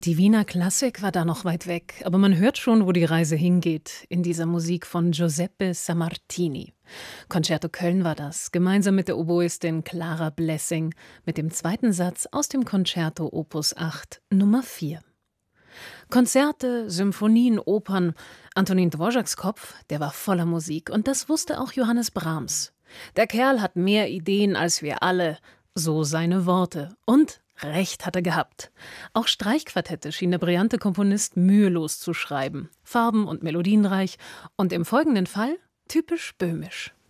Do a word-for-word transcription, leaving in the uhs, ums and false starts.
Die Wiener Klassik war da noch weit weg, aber man hört schon, wo die Reise hingeht, in dieser Musik von Giuseppe Sammartini. Concerto Köln war das, gemeinsam mit der Oboistin Clara Blessing, mit dem zweiten Satz aus dem Concerto Opus acht, Nummer vier. Konzerte, Symphonien, Opern. Antonin Dvořáks Kopf, der war voller Musik, und das wusste auch Johannes Brahms. Der Kerl hat mehr Ideen als wir alle, so seine Worte. Und Recht hat er gehabt. Auch Streichquartette schien der brillante Komponist mühelos zu schreiben. Farben- und melodienreich und im folgenden Fall typisch böhmisch.